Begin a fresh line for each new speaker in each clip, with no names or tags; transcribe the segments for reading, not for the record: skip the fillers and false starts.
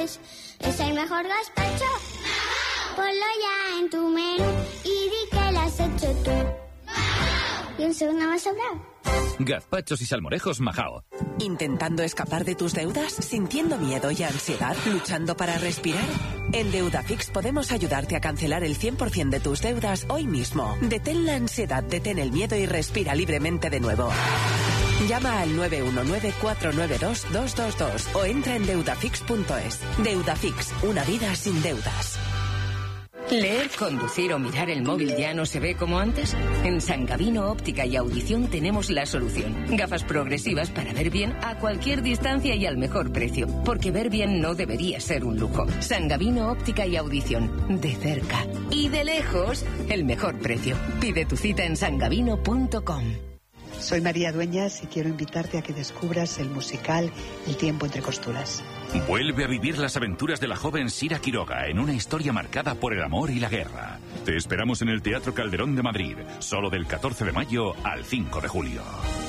es el mejor gazpacho. Ponlo ya en tu menú y di que lo has hecho tú. Y un segundo más sobrado.
Gazpachos y salmorejos Majao.
¿Intentando escapar de tus deudas? ¿Sintiendo miedo y ansiedad? ¿Luchando para respirar? En Deudafix podemos ayudarte a cancelar el 100% de tus deudas hoy mismo. Detén la ansiedad, detén el miedo y respira libremente de nuevo. Llama al 919-492-222 o entra en deudafix.es. Deudafix, una vida sin deudas.
¿Leer, conducir o mirar el móvil ya no se ve como antes? En San Gavino Óptica y Audición tenemos la solución. Gafas progresivas para ver bien a cualquier distancia y al mejor precio. Porque ver bien no debería ser un lujo. San Gavino Óptica y Audición. De cerca y de lejos, el mejor precio. Pide tu cita en sangavino.com.
Soy María Dueñas y quiero invitarte a que descubras el musical El tiempo entre costuras.
Vuelve a vivir las aventuras de la joven Sira Quiroga en una historia marcada por el amor y la guerra. Te esperamos en el Teatro Calderón de Madrid, solo del 14 de mayo al 5 de julio.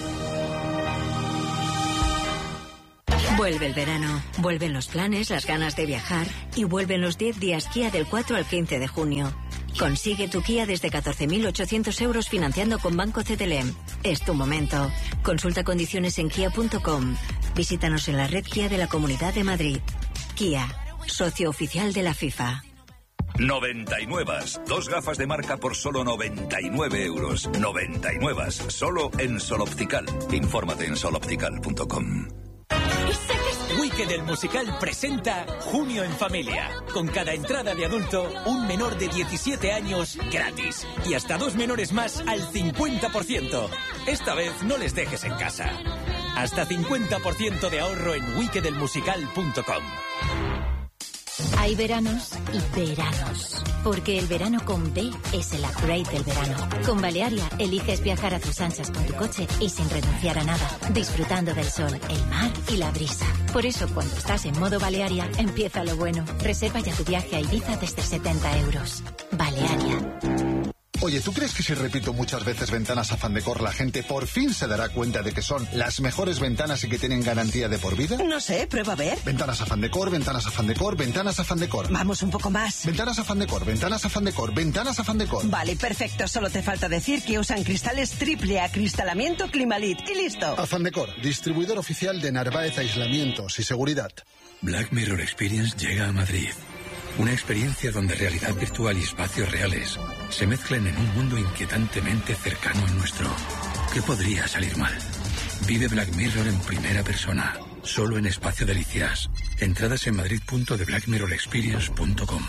Vuelve el verano, vuelven los planes, las ganas de viajar y vuelven los 10 días Kia del 4 al 15 de junio. Consigue tu Kia desde 14.800 euros financiando con Banco CTLM. Es tu momento. Consulta condiciones en kia.com. Visítanos en la red Kia de la Comunidad de Madrid. Kia, socio oficial de la FIFA.
99. 2 gafas de marca por solo 99 euros. 99. Solo en Sol Optical. Infórmate en soloptical.com.
Wicked el musical presenta Junio en Familia. Con cada entrada de adulto, un menor de 17 años gratis. Y hasta 2 menores más al 50%. Esta vez no les dejes en casa. Hasta 50% de ahorro en wickedelmusical.com.
Hay veranos y veranos. Porque el verano con B es el upgrade del verano. Con Balearia eliges viajar a tus anchas con tu coche y sin renunciar a nada. Disfrutando del sol, el mar y la brisa. Por eso, cuando estás en modo Balearia, empieza lo bueno. Reserva ya tu viaje a Ibiza desde 70 euros. Balearia.
Oye, ¿tú crees que si repito muchas veces Ventanas Afán Decor, la gente por fin se dará cuenta de que son las mejores ventanas y que tienen garantía de por vida?
No sé, prueba a ver.
Ventanas Afán Decor, Ventanas Afán Decor, Ventanas Afán Decor.
Vamos un poco más.
Ventanas Afán Decor, Ventanas Afán Decor, Ventanas Afán Decor.
Vale, perfecto. Solo te falta decir que usan cristales triple acristalamiento Climalit. Y listo.
Afán Decor, distribuidor oficial de Narváez Aislamientos y Seguridad.
Black Mirror Experience llega a Madrid. Una experiencia donde realidad virtual y espacios reales se mezclan en un mundo inquietantemente cercano al nuestro. ¿Qué podría salir mal? Vive Black Mirror en primera persona, solo en Espacio Delicias. Entradas en madrid.theblackmirrorexperience.com.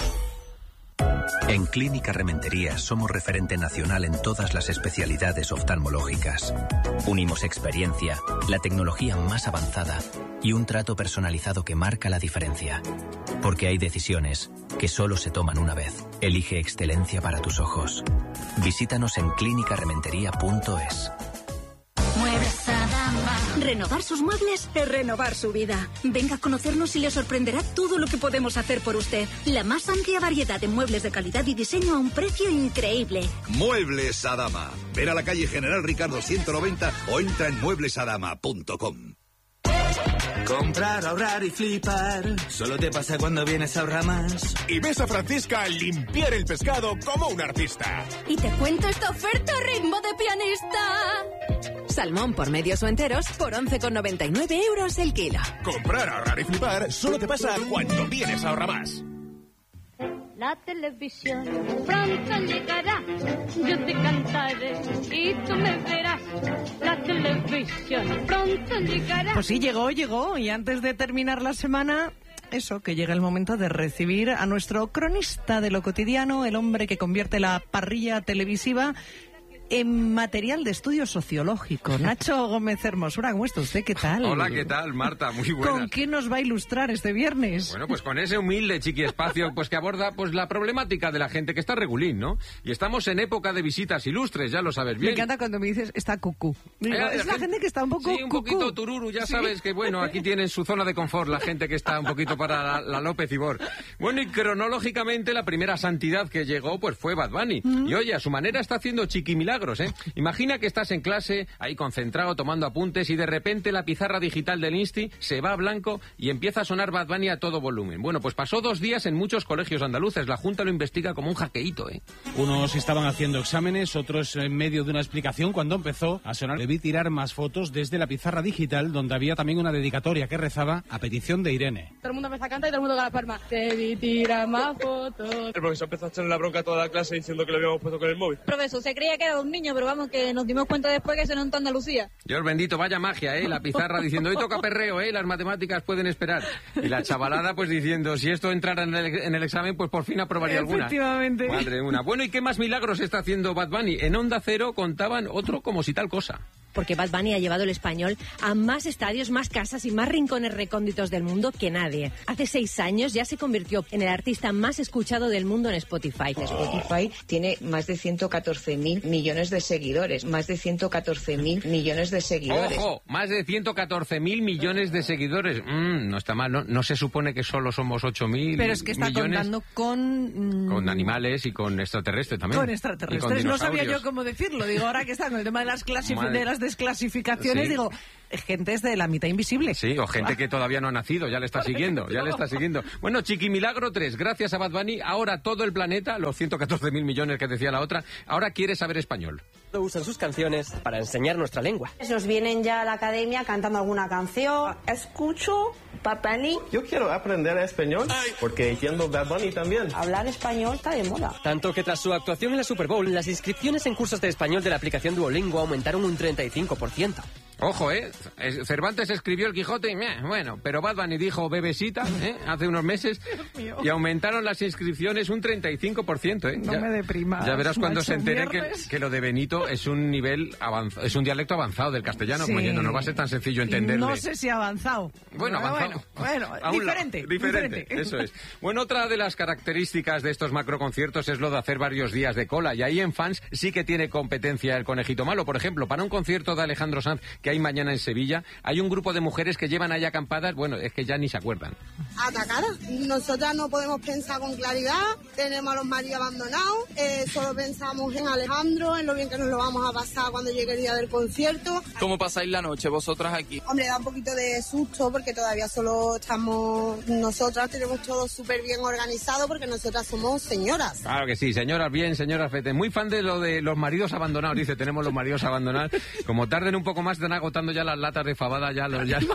En Clínica Rementería somos referente nacional en todas las especialidades oftalmológicas. Unimos experiencia, la tecnología más avanzada y un trato personalizado que marca la diferencia. Porque hay decisiones que solo se toman una vez. Elige excelencia para tus ojos. Visítanos en clínicarementería.es.
Muebles Adama. Renovar sus muebles es renovar su vida. Venga a conocernos y le sorprenderá todo lo que podemos hacer por usted. La más amplia variedad de muebles de calidad y diseño a un precio increíble.
Muebles Adama. Ven a la calle General Ricardo 190 o entra en mueblesadama.com.
Comprar, ahorrar y flipar. Solo te pasa cuando vienes a Ahorramás.
Y ves a Francisca limpiar el pescado como un artista.
Y te cuento esta oferta a ritmo de pianista.
Salmón por medios o enteros por 11,99 euros el kilo.
Comprar, ahorrar y flipar solo te pasa cuando vienes a Ahorramás.
La televisión pronto llegará, yo te cantaré y tú me verás. La televisión pronto llegará.
Pues sí, llegó, y antes de terminar la semana, eso, que llega el momento de recibir a nuestro cronista de lo cotidiano, el hombre que convierte la parrilla televisiva en material de estudio sociológico. Nacho Gómez Hermosura, ¿cómo está usted? ¿Qué tal?
Hola, ¿qué tal, Marta? Muy buenas.
¿Con qué nos va a ilustrar este viernes?
Bueno, pues con ese humilde chiquiespacio pues que aborda pues la problemática de la gente que está regulín, ¿no? Y estamos en época de visitas ilustres, ya lo sabes bien.
Me encanta cuando me dices, está cucú. Digo, es la gente que está un poco
sí, un
cucú.
poquito tururu, ya sabes que, bueno, aquí tienen su zona de confort la gente que está un poquito para la López Ibor. Bueno, y cronológicamente la primera santidad que llegó pues fue Bad Bunny. Y oye, a su manera está haciendo chiquimilagros milagros, ¿eh? Imagina que estás en clase, ahí concentrado, tomando apuntes, y de repente la pizarra digital del Insti se va a blanco y empieza a sonar Bad Bunny a todo volumen. Bueno, pues pasó 2 días en muchos colegios andaluces. La Junta lo investiga como un hackeíto, ¿eh?
Unos estaban haciendo exámenes, otros en medio de una explicación. Cuando empezó a sonar, debí tirar más fotos desde la pizarra digital, donde había también una dedicatoria que rezaba a petición de Irene.
Todo el mundo empezó a cantar y todo el mundo con la palma. Debí tirar más fotos.
El profesor empezó a echarle la bronca a toda la clase diciendo que lo habíamos puesto con el móvil.
Profesor, se creía que era un niño, pero vamos, que nos dimos cuenta después que se notó en Andalucía.
Dios bendito, vaya magia, ¿eh? La pizarra diciendo, hoy toca perreo, ¿eh? Las matemáticas pueden esperar. Y la chavalada pues diciendo, si esto entrara en el examen, pues por fin aprobaría alguna.
Efectivamente.
Madre una. Bueno, ¿y qué más milagros está haciendo Bad Bunny? En Onda Cero contaban otro como si tal cosa.
Porque Bad Bunny ha llevado el español a más estadios, más casas y más rincones recónditos del mundo que nadie. Hace 6 años ya se convirtió en el artista más escuchado del mundo en Spotify.
Spotify tiene más de 114.000 millones de seguidores. Más de 114.000 millones de seguidores.
¡Ojo! Más de 114.000 millones de seguidores. No está mal, ¿no? No se supone que solo somos 8.000 millones.
Pero es que está contando con...
Con animales y con extraterrestres también.
Con extraterrestres. No sabía yo cómo decirlo. Digo, ahora que está con el tema de las desclasificaciones, sí. Digo, gente es de la mitad invisible.
Sí, o gente que todavía no ha nacido, ya le está siguiendo, Bueno, Chiqui Milagro 3, gracias a Bad Bunny, ahora todo el planeta, los 114.000 millones que decía la otra, ahora quiere saber español.
Usan sus canciones para enseñar nuestra lengua.
Nos vienen ya a la academia cantando alguna canción. Escucho Bad Bunny.
Yo quiero aprender español porque entiendo Bad Bunny también.
Hablar español está de moda.
Tanto que tras su actuación en la Super Bowl, las inscripciones en cursos de español de la aplicación Duolingo aumentaron un 35%.
Ojo, Cervantes escribió el Quijote y bueno, pero Bad Bunny dijo bebesita, hace unos meses y aumentaron las inscripciones un 35%,
No me deprimas.
Ya verás cuando se entere que lo de Benito es un nivel avanzado, es un dialecto avanzado del castellano, sí. Como yendo, no va a ser tan sencillo entenderle.
No sé si avanzado.
Bueno, avanzado.
Bueno, diferente.
Eso es. Bueno, otra de las características de estos macroconciertos es lo de hacer varios días de cola, y ahí en fans sí que tiene competencia el conejito malo. Por ejemplo, para un concierto de Alejandro Sanz que hay mañana en Sevilla, hay un grupo de mujeres que llevan ahí acampadas, bueno, es que ya ni se acuerdan.
Atacadas. Nosotras no podemos pensar con claridad, tenemos a los maridos abandonados, solo pensamos en Alejandro, en lo bien que nos lo vamos a pasar cuando llegue el día del concierto.
¿Cómo pasáis la noche vosotras aquí?
Hombre, da un poquito de susto porque todavía solo estamos nosotras, tenemos todo súper bien organizado porque nosotras somos señoras.
Claro que sí, señoras bien, señoras fete. Muy fan de lo de los maridos abandonados, dice, tenemos los maridos abandonados. Como tarden un poco más, están agotando ya las latas de fabada, ya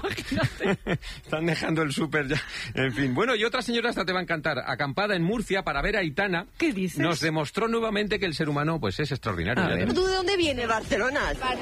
están dejando el súper ya. En fin, bueno, y otra señora, esta te va a encantar, acampada en Murcia para ver a Aitana.
¿Qué dices?
Nos demostró nuevamente que el ser humano pues es extraordinario.
¿Tú de dónde vienes?
Barcelona.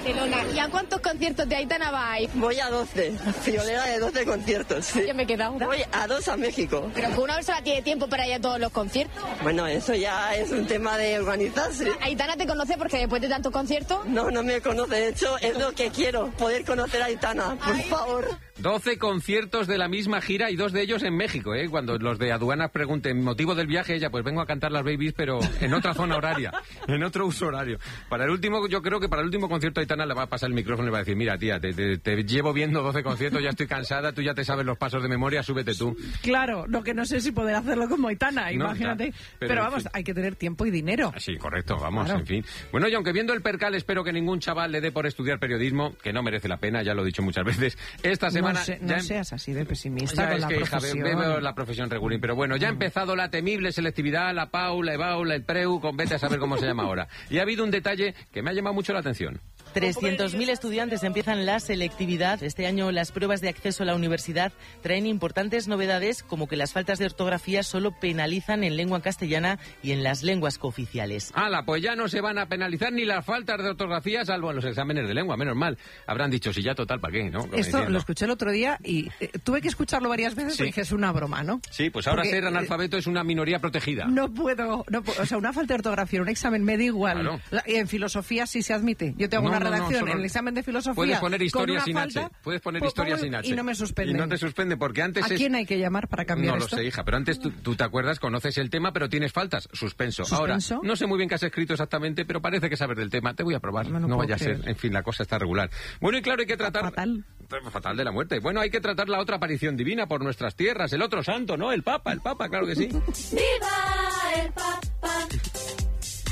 ¿Y a cuántos conciertos de Aitana vais?
Voy a 12. Friolera de 12 conciertos. Sí.
Yo me he quedado.
Voy a 2 a México.
Pero que una persona tiene tiempo para ir a todos los conciertos.
Bueno, eso ya es un tema de organizarse.
¿Aitana te conoce porque después de tantos conciertos?
No me conoce. De hecho, es lo que quiero, poder conocer a Aitana, por favor.
12 conciertos de la misma gira y 2 de ellos en México, ¿eh? Cuando los de aduanas pregunten motivo del viaje, ella, pues vengo a cantar las Babies, pero en otra zona horaria, en otro uso horario. Para el último, yo creo que para el último concierto Aitana le va a pasar el micrófono y le va a decir, mira tía, te llevo viendo 12 conciertos, ya estoy cansada, tú ya te sabes los pasos de memoria, súbete tú.
Claro, lo que no sé si poder hacerlo como Aitana, imagínate. No, pero vamos, hay que tener tiempo y dinero.
Sí, correcto, vamos, claro. En fin. Bueno, y aunque viendo el percal espero que ningún chaval le dé por estudiar periodismo, que no merece la pena, ya lo he dicho muchas veces, esta semana...
No seas así de pesimista con la profesión.
Veo la profesión regulín, pero bueno, ya ha empezado la temible selectividad, la PAU, la EBAU, el PREU, con vete a saber cómo se llama ahora. Y ha habido un detalle que me ha llamado mucho la atención.
300.000 estudiantes empiezan la selectividad. Este año las pruebas de acceso a la universidad traen importantes novedades, como que las faltas de ortografía solo penalizan en lengua castellana y en las lenguas cooficiales.
¡Hala! Pues ya no se van a penalizar ni las faltas de ortografía, salvo en los exámenes de lengua, menos mal. Habrán dicho, si ya total, ¿para qué? ¿No?
Esto lo escuché el otro día y tuve que escuclarlo varias veces porque es una broma, ¿no?
Sí, pues ahora ser analfabeto es una minoría protegida.
No puedo, o sea, una falta de ortografía en un examen me da igual. Claro. En filosofía sí se admite. Yo tengo una redacción en el examen de filosofía.
Puedes poner historia
sin
H. Puedes poner historia sin H.
Y no me suspenden.
Y no te suspende porque antes
¿A quién hay que llamar para cambiar esto?
No lo sé, hija, pero antes tú te acuerdas, conoces el tema, pero tienes faltas. Suspenso. Ahora, no sé muy bien qué has escrito exactamente, pero parece que sabes del tema. Te voy a probar. No vaya a ser. En fin, la cosa está regular. Bueno, y claro, hay que tratar... Fatal de la muerte. Bueno, hay que tratar la otra aparición divina por nuestras tierras, el otro santo, ¿no? El Papa, claro que sí.
¡Viva el Papa!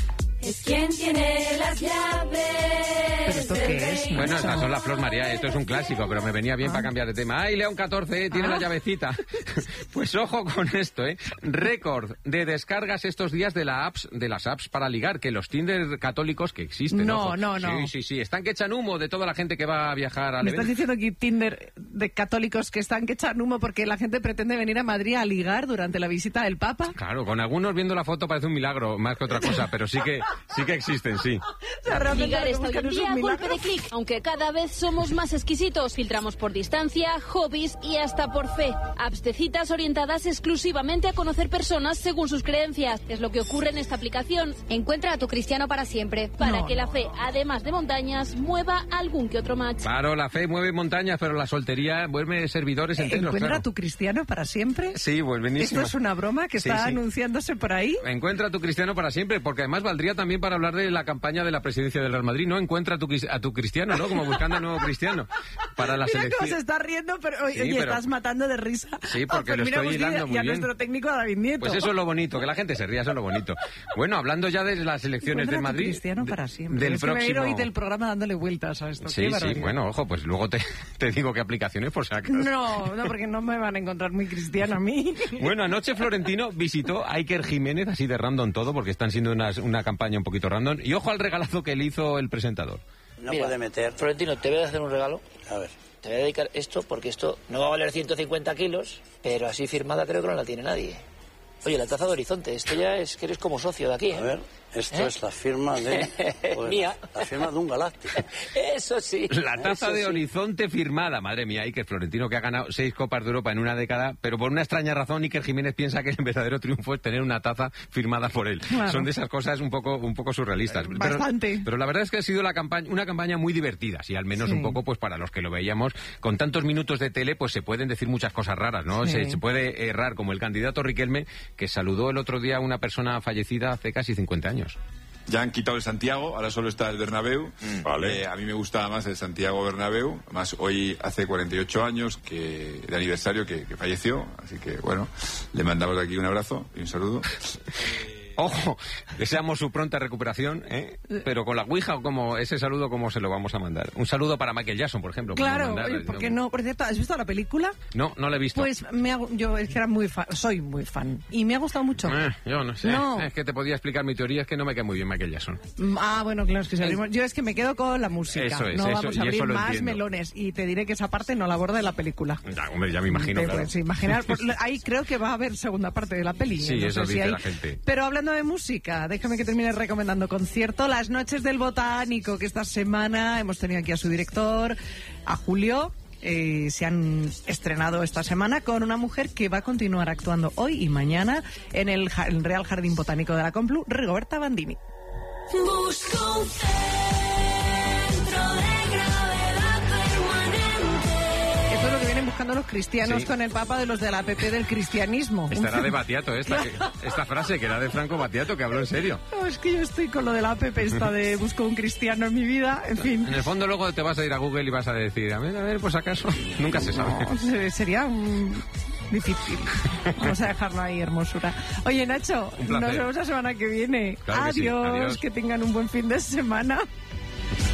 es quien tiene las llaves.
¿Pero esto qué es?
Bueno, estas son las Flor María, esto es un clásico, pero me venía bien para cambiar de tema. ¡Ay, León 14, tiene la llavecita! Pues ojo con esto, ¿eh? Récord de descargas estos días de las apps para ligar, que los Tinder católicos que existen.
No.
Sí, están que echan humo de toda la gente que va a viajar al
¿Me
evento.
estás diciendo que Tinder de católicos que están que echan humo porque la gente pretende venir a Madrid a ligar durante la visita del Papa?
Claro, con algunos viendo la foto parece un milagro, más que otra cosa, pero sí que existen, sí.
O sea,
ligar está hoy en día a golpe de clic, aunque cada vez somos más exquisitos. Filtramos por distancia, hobbies y hasta por fe. Apps de citas orientadas exclusivamente a conocer personas según sus creencias. Es lo que ocurre en esta aplicación. Encuentra a tu cristiano para siempre. Para que la fe, además de montañas, mueva algún que otro match.
Claro, la fe mueve montañas, pero la soltería vuelve servidores enteros.
¿Encuentra
claro.
a tu cristiano para siempre?
Sí, pues buenísimo.
¿Esto es una broma que está anunciándose por ahí?
Encuentra a tu cristiano para siempre, porque además valdría también para hablar de la campaña de la presidencia del Real Madrid, ¿no? Encuentra a tu cristiano, ¿no? Como buscando a nuevo cristiano para la
Mira
selección.
cómo se está riendo, pero oye,
pero
estás matando de risa.
Sí, porque lo estoy hilando muy
y a
bien.
nuestro técnico David Nieto.
Pues eso es lo bonito, que la gente se ría, eso es lo bonito. Bueno, hablando ya de las elecciones del Madrid.
Cristiano para siempre.
Del
es que me
próximo...
voy a ir del programa dándole vueltas a esto.
Sí, bueno, ojo, pues luego te digo qué aplicaciones por si acaso.
No, porque no me van a encontrar muy cristiano a mí.
Bueno, anoche Florentino visitó a Iker Jiménez, así de random todo, porque están siendo una campaña un poquito random. Y ojo al regalazo que le hizo el presentador.
No puede meter. Florentino, te voy a hacer un regalo. A ver. Te voy a dedicar esto porque esto no va a valer 150 kilos, pero así firmada creo que no la tiene nadie. Oye, la taza de Horizonte, esto ya es que eres como socio de aquí, ¿eh?
A ver, esto es la firma de...
Mía.
La firma de un galáctico.
Eso sí.
La taza de Horizonte firmada. Madre mía, Iker Florentino, que ha ganado 6 Copas de Europa en una década, pero por una extraña razón Iker Jiménez piensa que el verdadero triunfo es tener una taza firmada por él. Claro. Son de esas cosas un poco surrealistas.
Bastante.
Pero la verdad es que ha sido una campaña muy divertida, sí, al menos un poco, pues para los que lo veíamos. Con tantos minutos de tele, pues se pueden decir muchas cosas raras, ¿no? Sí. Se puede errar, como el candidato Riquelme, que saludó el otro día a una persona fallecida hace casi 50 años.
Ya han quitado el Santiago, ahora solo está el Bernabéu. Vale. A mí me gustaba más el Santiago Bernabéu. Además, hoy hace 48 años de aniversario que falleció. Así que, bueno, le mandamos aquí un abrazo y un saludo.
Ojo, deseamos su pronta recuperación, ¿eh? Pero con la Ouija, o como ese saludo, ¿cómo se lo vamos a mandar? Un saludo para Michael Jackson, por ejemplo.
Claro, ¿por qué no? Por cierto, ¿has visto la película?
No la he visto.
Pues yo es que era soy muy fan. Y me ha gustado mucho.
Yo no sé. No. Es que te podía explicar mi teoría, es que no me cae muy bien Michael Jackson.
Bueno, claro, es que yo es que me quedo con la música.
Eso es,
no
eso,
vamos a abrir más
entiendo.
melones. Y te diré que esa parte no la aborda de la película.
Hombre, ya me imagino, claro.
Puedes imaginar. Ahí creo que va a haber segunda parte de la peli.
Sí,
no
eso
sé
dice
si
la gente.
Pero hablando de música, déjame que termine recomendando concierto. Las Noches del Botánico, que esta semana hemos tenido aquí a su director, a Julio. Se han estrenado esta semana con una mujer que va a continuar actuando hoy y mañana en el Real Jardín Botánico de la Complu, Rigoberta Bandini.
Busco un centro de gravedad permanente.
Esto es lo que vienen buscando los cristianos con el Papa de los de la PP del cristianismo.
Esta era de Battiato, esta frase que era de Franco Battiato, que habló en serio.
No, es que yo estoy con lo de la PP, esta de busco un cristiano en mi vida, en fin.
En el fondo luego te vas a ir a Google y vas a decir, a ver, pues acaso, nunca se sabe.
No, sería difícil. Vamos a dejarlo ahí, hermosura. Oye, Nacho, nos vemos la semana que viene.
Claro que
adiós,
sí, adiós.
Que tengan un buen fin de semana.